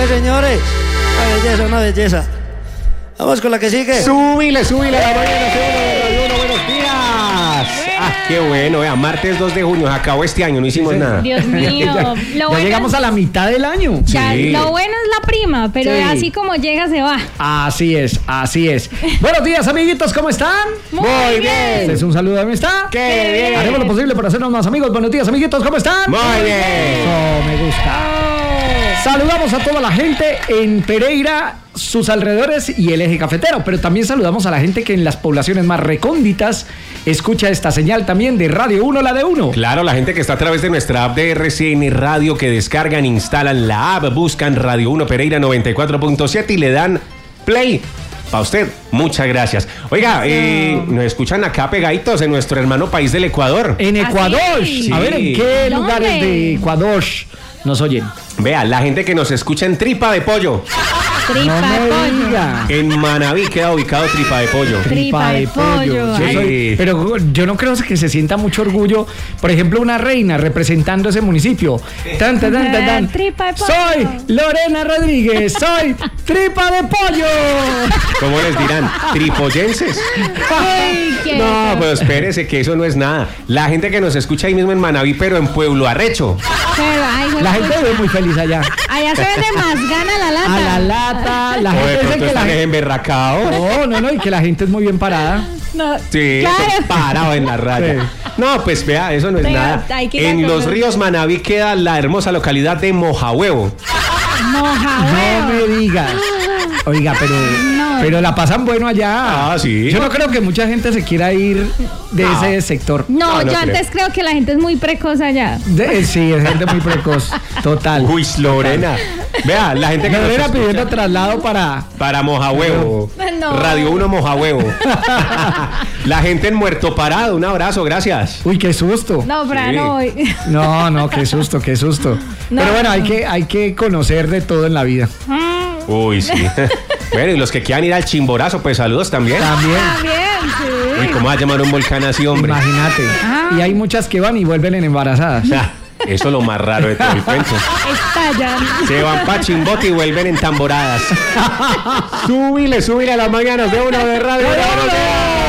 pues, señores. Una belleza. Vamos con la que sigue. Súbile la mañana de Radio 1, buenos días. Qué bueno, vea, martes 2 de junio, acabó este año, no hicimos nada. Dios mío. Ya llegamos a la mitad del año. Ya, Sí. Lo bueno es la prima, pero Sí. así como llega se va. Así es. Buenos días, amiguitos, ¿cómo están? Muy bien. Este es un saludo de amistad. ¡Qué bien! Haremos lo posible para hacernos más amigos. Buenos días, amiguitos, ¿cómo están? Muy bien. Eso me gusta. Saludamos a toda la gente en Pereira, sus alrededores y el eje cafetero, pero también saludamos a la gente que en las poblaciones más recónditas escucha esta señal también de Radio 1, la de 1. Claro, la gente que está a través de nuestra app de RCN Radio, que descargan, instalan la app, buscan Radio 1 Pereira 94.7 y le dan play. Para usted, muchas gracias. Oiga, nos escuchan acá pegaditos en nuestro hermano país del Ecuador. En Ecuador. Sí. A ver, ¿en qué ¿Dónde? lugares de Ecuador nos oyen? Vea, la gente que nos escucha en Tripa de Pollo. Tripa No de me pollo. diga. En Manaví queda ubicado Tripa de Pollo. Tripa de pollo. Sí. Ay, pero yo no creo que se sienta mucho orgullo. Por ejemplo, una reina representando ese municipio. Tan. Tripa de pollo. Soy Lorena Rodríguez. Soy Tripa de Pollo. ¿Cómo les dirán? ¿Tripollenses? Ay, qué No, pues espérese que eso no es nada. La gente que nos escucha ahí mismo en Manaví, pero en Pueblo Arrecho. Pero, ay, La gente ve muy feliz allá. allá se vende más gana la lata. A la lata, la O de gente dice pronto que la están gente. emberracados. No, y que la gente es muy bien parada. No, Sí, claro. parado en la raya. Sí. No, pues vea, eso no es Pero nada. hay que ir a En los comer. ríos Manaví queda la hermosa localidad de Mojahuevo. Moja, No me digas. Oiga, pero la pasan bueno allá. Ah, sí. Yo no creo que mucha gente se quiera ir de No. ese sector. No, No, no yo creo. antes creo que la gente es muy precoz allá. Sí, es gente muy precoz. Total. Uy, Lorena. Vea, la gente que nos Lorena escucha pidiendo traslado para Mojahuevo. No. Radio 1 Mojahuevo. La gente en Muerto Parado, un abrazo, gracias. Uy, qué susto. No, pero Sí. no voy. No, qué susto. No. Pero bueno, hay que conocer de todo en la vida. Uy, sí. Bueno, y los que quieran ir al Chimborazo, pues saludos también. También, Bien, sí. Uy, ¿cómo va a llamar un volcán así, hombre? imagínate. Y hay muchas que van y vuelven en embarazadas. Ah, eso es lo más raro de todo el cuento. Estallan. Se van pa' Chimbote y vuelven en tamboradas. Súbile a las mañanas de 1 de Radio.